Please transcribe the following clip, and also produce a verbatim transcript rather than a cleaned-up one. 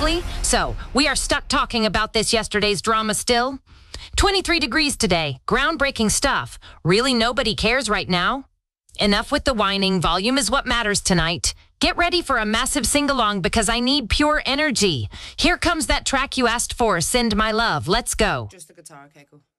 Leslie. So, we are stuck talking about this yesterday's drama still. twenty-three degrees today. Groundbreaking stuff. Really nobody cares right now. Enough with the whining. Volume is what matters tonight. Get ready for a massive sing-along because I need pure energy. Here comes that track you asked for, Send My Love. Let's go. Just the guitar, okay, cool.